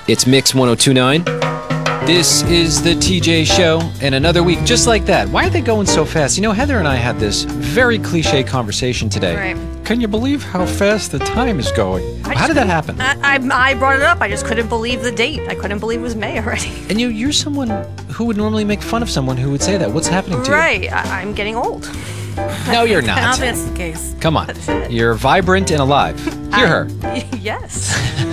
It's Mix 1029. This is the TJ Show, and another week just like that. Why are they going so fast? You know, Heather and I had this very cliche conversation today. Right. Can you believe how fast the time is going? How did that happen? I brought it up. I just couldn't believe the date. I couldn't believe it was May already. And you're someone who would normally make fun of someone who would say that. What's happening to you? Right. I'm getting old. No, you're I not. don't think that's the case. Come on. That's it. You're vibrant and alive. Hear her. Yes.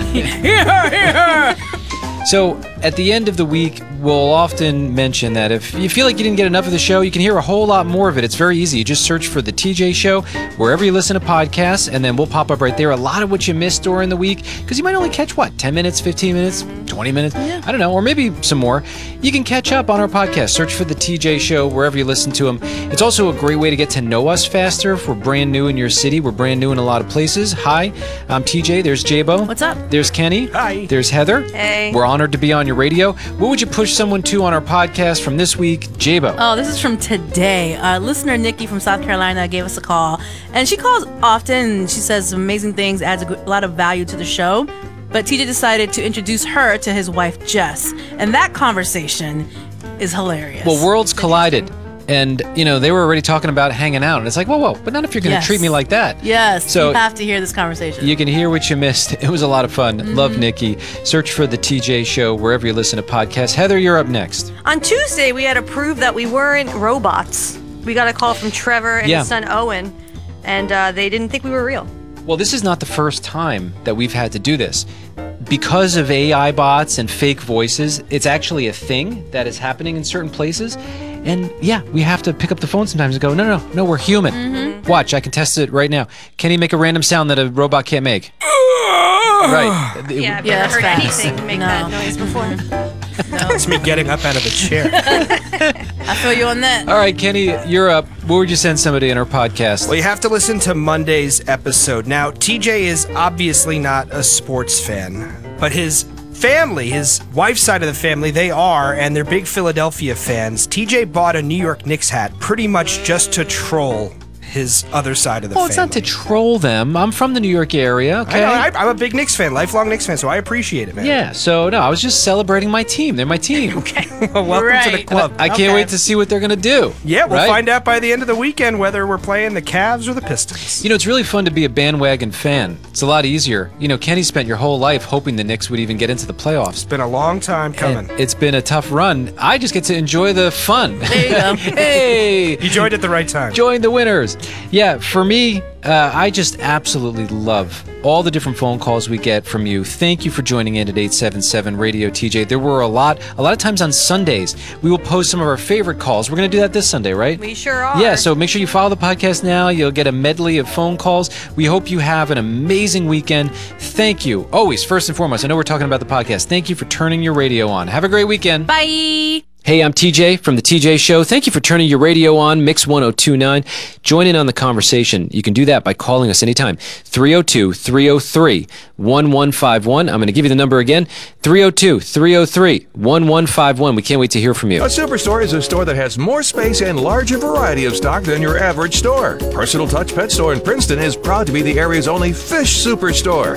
So, at the end of the week, we'll often mention that if you feel like you didn't get enough of the show, you can hear a whole lot more of it. It's very easy. You just search for The TJ Show wherever you listen to podcasts, and then we'll pop up right there. A lot of what you missed during the week, because you might only catch, 10 minutes, 15 minutes, 20 minutes? Yeah. I don't know, or maybe some more. You can catch up on our podcast. Search for The TJ Show wherever you listen to them. It's also a great way to get to know us faster if we're brand new in your city. We're brand new in a lot of places. Hi, I'm TJ. There's Jabo. What's up? There's Kenny. Hi. There's Heather. Hey. We're honored to be on your radio. What would you push someone to on our podcast from this week? Jabo. Oh, this is from today. Listener Nikki from South Carolina gave us a call, and she calls often. She says amazing things, adds a lot of value to the show. But TJ decided to introduce her to his wife, Jess, and that conversation is hilarious. Well, worlds collided. And, they were already talking about hanging out. And it's like, whoa, but not if you're going to Yes. treat me like that. Yes, So you have to hear this conversation. you can hear what you missed. It was a lot of fun. Love Nikki. Search for The TJ Show wherever you listen to podcasts. Heather, you're up next. On Tuesday, we had to prove that we weren't robots. We got a call from Trevor and his son Owen, and they didn't think we were real. Well, this is not the first time that we've had to do this. Because of AI bots and fake voices, it's actually a thing that is happening in certain places. And yeah, we have to pick up the phone sometimes and go, no, we're human. Watch, I can test it right now. Can he make a random sound that a robot can't make? Right. Yeah, I've Yeah, never heard that's fast. anything make No. that noise before. It's me getting up out of the chair. I feel you on that. All right, Kenny, you're up. Where would you send somebody in our podcast? Well, you have to listen to Monday's episode. Now, TJ is obviously not a sports fan, but his family, his wife's side of the family, they are, and they're big Philadelphia fans. TJ bought a New York Knicks hat pretty much just to troll his other side of the family. Well, it's not to troll them. I'm from the New York area, okay? I know, I'm a big Knicks fan, lifelong Knicks fan, so I appreciate it, man. Yeah, so no, I was just celebrating my team. They're my team. Well, welcome to the Right. club. I can't wait to see what they're going to do. Yeah, we'll right? find out by the end of the weekend whether we're playing the Cavs or the Pistons. It's really fun to be a bandwagon fan. It's a lot easier. Kenny spent your whole life hoping the Knicks would even get into the playoffs. It's been a long time coming. And it's been a tough run. I just get to enjoy the fun. There you go. Hey! You joined at the right time. Join the winners. Yeah, for me, I just absolutely love all the different phone calls we get from you. Thank you for joining in at 877 Radio TJ. There were a lot of times on Sundays, we will post some of our favorite calls. We're going to do that this Sunday, right? We sure are. Yeah, so make sure you follow the podcast now. You'll get a medley of phone calls. We hope you have an amazing weekend. Thank you. Always, first and foremost, I know we're talking about the podcast. Thank you for turning your radio on. Have a great weekend. Bye. Hey, I'm TJ from The TJ Show. Thank you for turning your radio on, Mix 1029. Join in on the conversation. You can do that by calling us anytime. 302-303-1151. I'm going to give you the number again. 302-303-1151. We can't wait to hear from you. A superstore is a store that has more space and larger variety of stock than your average store. Personal Touch Pet Store in Princeton is proud to be the area's only fish superstore.